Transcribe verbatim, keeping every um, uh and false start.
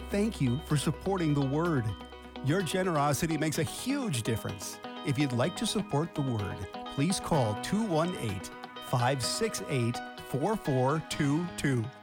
thank you for supporting the Word. Your generosity makes a huge difference. If you'd like to support the Word, please call two one eight, five six eight, four four two two.